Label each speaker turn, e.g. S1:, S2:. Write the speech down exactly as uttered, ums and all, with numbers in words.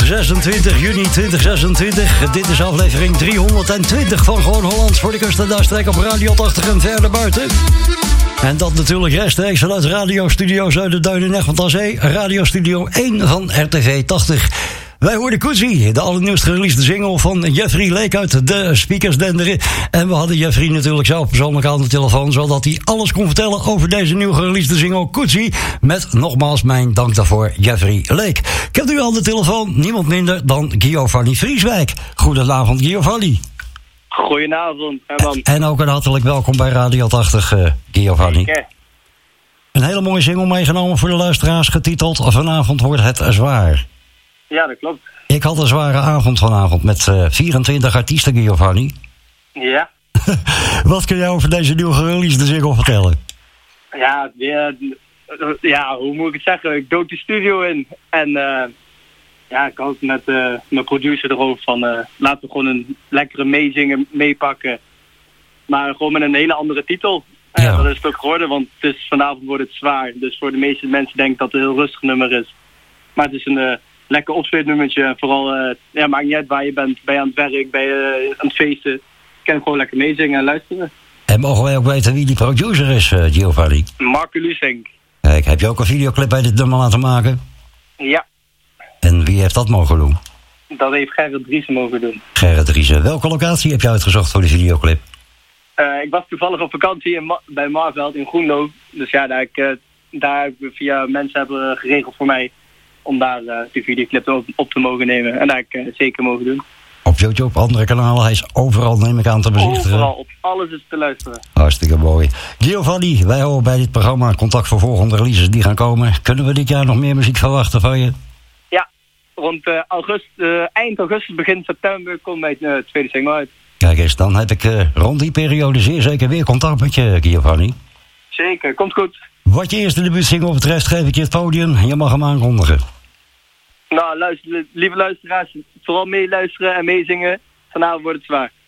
S1: zesentwintig juni tweeduizend zesentwintig. Dit is aflevering driehonderdtwintig van Gewoon Hollands voor de kust en daarstrek op Radio tachtig en verder buiten. En dat natuurlijk rechtstreeks vanuit Radio Studio Zuiderduinen-Egmond aan Zee. Radio Studio één van R T V tachtig. Wij hoorden Koetsie, de allernieuwst gereleasede single van Jeffrey Lake uit de speakers denderen. En we hadden Jeffrey natuurlijk zelf persoonlijk aan de telefoon, zodat hij alles kon vertellen over deze nieuw gereleasede single Koetsie. Met nogmaals mijn dank daarvoor, Jeffrey Lake. Ik heb nu aan de telefoon niemand minder dan Giovanni Vrieswijk. Goedenavond, Giovanni.
S2: Goedenavond, Herman.
S1: En ook een hartelijk welkom bij Radio tachtig, uh, Giovanni.
S2: Kijk.
S1: Een hele mooie single meegenomen voor de luisteraars, getiteld Vanavond wordt het zwaar.
S2: Ja, dat klopt.
S1: Ik had een zware avond vanavond met uh, vierentwintig artiesten, Giovanni.
S2: Ja.
S1: Wat kun jij over deze nieuw gereleasede single vertellen?
S2: Ja, ja, ja, hoe moet ik het zeggen? Ik dook de studio in en uh, ja, ik had met uh, mijn producer erover van uh, laten we gewoon een lekkere meezingen meepakken. Maar gewoon met een hele andere titel. En
S1: Ja.
S2: dat is het ook geworden, want het is, vanavond wordt het zwaar. Dus voor de meeste mensen denk ik dat het een heel rustig nummer is. Maar het is een uh, lekker opspeelnummertje. En vooral, uh, ja, maakt niet uit waar je bent. Ben je aan het werk, ben je uh, aan het feesten. Je kan gewoon lekker meezingen en luisteren.
S1: En mogen wij ook weten wie die producer is, uh, Giovanni?
S2: Marco Lusink.
S1: Kijk, heb je ook een videoclip bij dit nummer laten maken?
S2: Ja,
S1: En wie heeft dat mogen doen?
S2: dat heeft Gerrit Driessen mogen doen.
S1: Gerrit Driessen. Welke locatie heb je uitgezocht voor de videoclip?
S2: Uh, ik was toevallig op vakantie in Ma- bij Marveld in Groenlo. Dus ja, daar, ik, uh, daar heb ik via mensen hebben geregeld voor mij om daar uh, de videoclip op, op te mogen nemen. En daar heb ik uh, zeker mogen doen.
S1: Op YouTube, andere kanalen. Hij is overal, neem ik aan, te bezichtigen.
S2: Overal, op alles is te luisteren.
S1: Hartstikke mooi. Giovanni, wij houden bij dit programma contact voor volgende releases die gaan komen. Kunnen we dit jaar nog meer muziek verwachten van je?
S2: Ja, rond uh, augustus, uh, eind augustus, begin september komt mijn uh, tweede single uit.
S1: Kijk eens, dan heb ik uh, rond die periode zeer zeker weer contact met je, Giovanni.
S2: Zeker, komt goed.
S1: Wat je eerste debuutsingle betreft, geef ik je het podium en je mag hem aankondigen.
S2: Nou, luister, lieve luisteraars, vooral meeluisteren en meezingen. Vanavond wordt het zwaar.